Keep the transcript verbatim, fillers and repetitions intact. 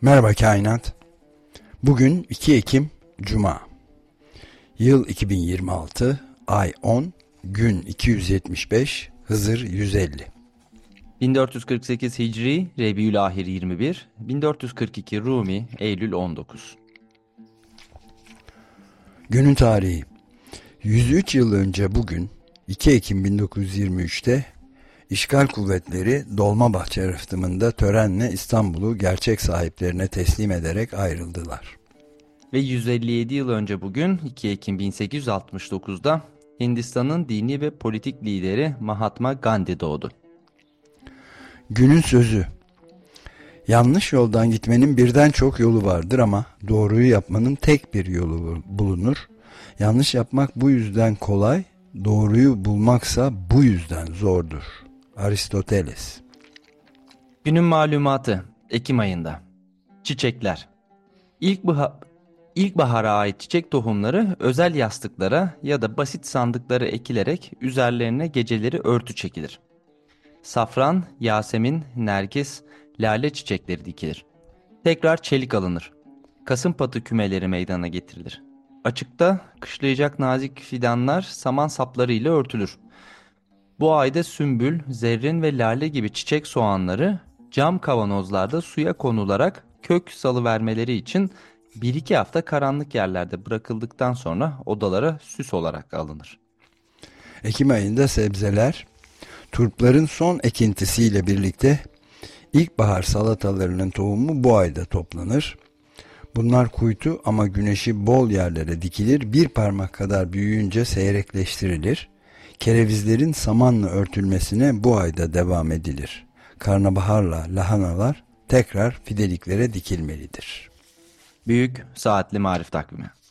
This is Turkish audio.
Merhaba Kainat. Bugün iki Ekim Cuma. Yıl iki bin yirmi altı, ay on, gün iki yüz yetmiş beş, Hızır yüz elli. bin dört yüz kırk sekiz Hicri, Rebiülahir yirmi bir, bin dört yüz kırk iki Rumi, Eylül on dokuz. Günün tarihi. yüz üç yıl önce bugün iki Ekim bin dokuz yüz yirmi üç'te İşgal kuvvetleri Dolmabahçe rıhtımında törenle İstanbul'u gerçek sahiplerine teslim ederek ayrıldılar. Ve yüz elli yedi yıl önce bugün iki Ekim bin sekiz yüz altmış dokuz'da Hindistan'ın dini ve politik lideri Mahatma Gandhi doğdu. Günün sözü. Yanlış yoldan gitmenin birden çok yolu vardır ama doğruyu yapmanın tek bir yolu bulunur. Yanlış yapmak bu yüzden kolay, doğruyu bulmaksa bu yüzden zordur. Aristoteles. Günün malumatı. Ekim ayında. Çiçekler. İlkbahar, ilkbahara ait çiçek tohumları özel yastıklara ya da basit sandıklara ekilerek üzerlerine geceleri örtü çekilir. Safran, yasemin, nergis, lale çiçekleri dikilir. Tekrar çelik alınır. Kasımpatı kümeleri meydana getirilir. Açıkta kışlayacak nazik fidanlar saman sapları ile örtülür. Bu ayda sümbül, zerrin ve lale gibi çiçek soğanları cam kavanozlarda suya konularak kök salıvermeleri için bir iki hafta karanlık yerlerde bırakıldıktan sonra odalara süs olarak alınır. Ekim ayında sebzeler, turpların son ekintisiyle birlikte ilkbahar salatalarının tohumu bu ayda toplanır. Bunlar kuytu ama güneşi bol yerlere dikilir, bir parmak kadar büyüyünce seyrekleştirilir. Kerevizlerin samanla örtülmesine bu ayda devam edilir. Karnabaharla lahanalar tekrar fideliklere dikilmelidir. Büyük Saatli Marif Takvimi.